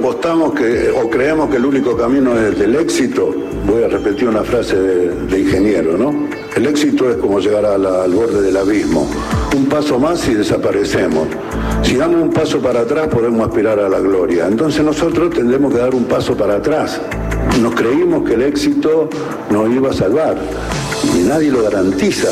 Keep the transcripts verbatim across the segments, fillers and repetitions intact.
apostamos que, o creemos que el único camino es el éxito, voy a repetir una frase de, de ingeniero, ¿no? El éxito es como llegar a la, al borde del abismo. Un paso más y desaparecemos. Si damos un paso para atrás podemos aspirar a la gloria. Entonces nosotros tendremos que dar un paso para atrás. Nos creímos que el éxito nos iba a salvar y nadie lo garantiza.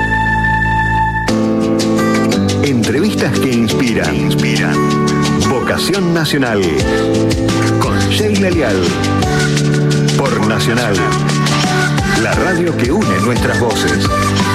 Entrevistas que inspiran. Inspiran. Vocación Nacional. Con Sheila Lial. Por Nacional. La radio que une nuestras voces.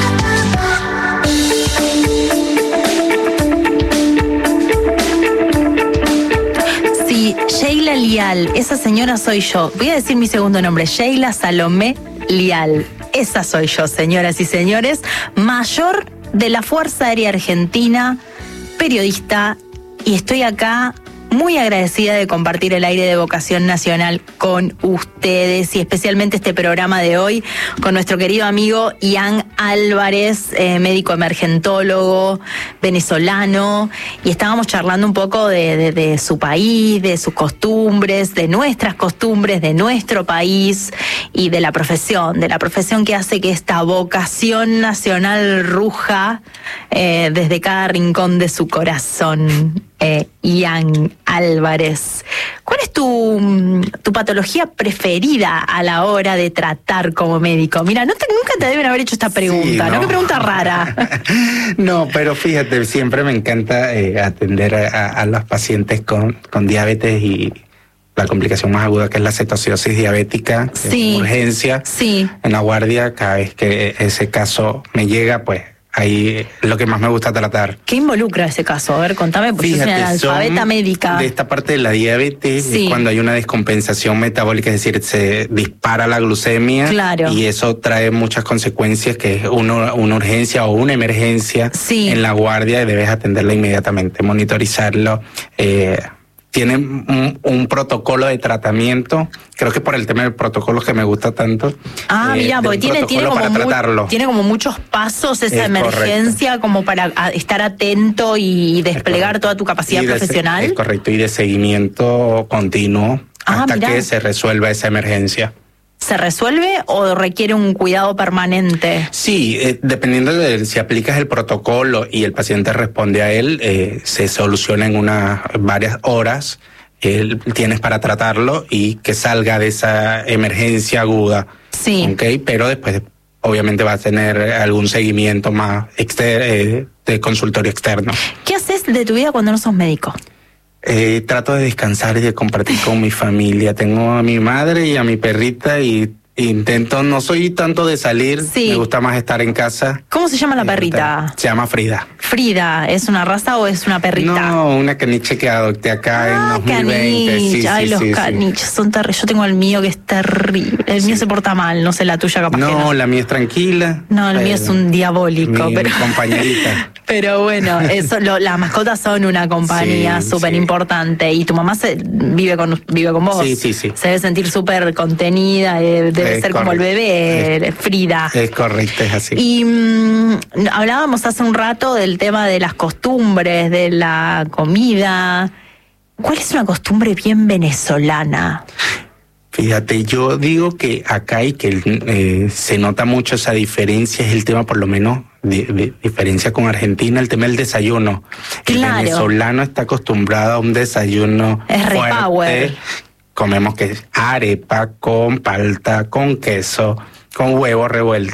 Sí, Sheila Lial. Esa señora soy yo. Voy a decir mi segundo nombre. Sheila Salomé Lial. Esa soy yo, señoras y señores. Mayor de la Fuerza Aérea Argentina, periodista, y estoy acá muy agradecida de compartir el aire de Vocación Nacional con ustedes y especialmente este programa de hoy con nuestro querido amigo Ian Álvarez, eh, médico emergentólogo venezolano, y estábamos charlando un poco de, de, de su país, de sus costumbres, de nuestras costumbres, de nuestro país y de la profesión, de la profesión que hace que esta vocación nacional ruja eh, desde cada rincón de su corazón. Eh, Ian Álvarez, ¿cuál es tu, tu patología preferida a la hora de tratar como médico? Mira, no te, nunca te deben haber hecho esta pregunta, sí, ¿no? ¿no? Qué pregunta rara. No, pero fíjate, siempre me encanta eh, atender a, a los pacientes con, con diabetes y la complicación más aguda, que es la cetoacidosis diabética, sí, en urgencia, sí. En la guardia. Cada vez que ese caso me llega, pues ahí es lo que más me gusta tratar. ¿Qué involucra ese caso? A ver, contame, porque yo soy una analfabeta médica. De esta parte de la diabetes, sí, es cuando hay una descompensación metabólica, es decir, se dispara la glucemia, claro, y eso trae muchas consecuencias, que es una, una urgencia o una emergencia, sí, en la guardia, y debes atenderla inmediatamente, monitorizarlo. Eh, Tiene un, un protocolo de tratamiento, creo que por el tema del protocolo que me gusta tanto. Ah, eh, mira, porque tiene, tiene, como mu- tiene como muchos pasos esa es emergencia, correcto, como para a, estar atento y desplegar toda tu capacidad y profesional. De, es correcto, y de seguimiento continuo ah, hasta mirá. que se resuelva esa emergencia. ¿Se resuelve o requiere un cuidado permanente? Sí, eh, dependiendo de si aplicas el protocolo y el paciente responde a él, eh, se soluciona en unas varias horas. Eh, tienes para tratarlo y que salga de esa emergencia aguda. Sí. Okay, pero después obviamente va a tener algún seguimiento más exter- eh, de consultorio externo. ¿Qué haces de tu vida cuando no sos médico? Eh, trato de descansar y de compartir con mi familia. Tengo a mi madre y a mi perrita y intento, no soy tanto de salir, sí, me gusta más estar en casa. ¿Cómo se llama la perrita? Se llama Frida. Frida, ¿es una raza o es una perrita? No, una caniche que adopté acá ah, en dos mil veinte. Caniche. Sí, Ay, sí, los sí, caniches sí. son terribles. Yo tengo el mío que es terrible. El sí. mío se porta mal, no sé, la tuya capaz no, que no. La mía es tranquila. No, el mío es un diabólico. Mi, pero... mi compañerita. Pero bueno, eso, lo, las mascotas son una compañía sí, súper sí. importante. Y tu mamá se, vive con vive con vos. Sí, sí, sí. Se debe sentir súper contenida, debe, debe ser correcto. Como el bebé, es, Frida. Es correcto, es así. Y mmm, hablábamos hace un rato del tema de las costumbres, de la comida. ¿Cuál es una costumbre bien venezolana? Fíjate, yo digo que acá y que eh, se nota mucho esa diferencia, es el tema por lo menos de, de diferencia con Argentina, el tema del desayuno. Claro. El venezolano está acostumbrado a un desayuno es fuerte. Repower. Comemos que arepa con palta, con queso, con huevo revuelto.